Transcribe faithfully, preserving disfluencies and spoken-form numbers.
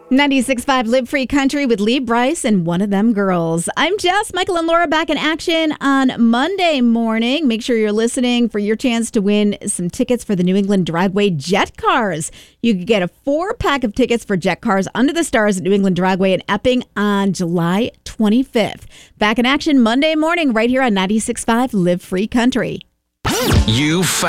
ninety-six point five Live Free Country with Lee Bryce and One of Them Girls. I'm Jess, Michael, and Laura back in action on Monday morning. Make sure you're listening for your chance to win some tickets for the New England Dragway Jet Cars. You can get a four-pack of tickets for Jet Cars Under the Stars at New England Dragway in Epping on July twenty-fifth. Back in action Monday morning right here on ninety-six point five Live Free Country. You found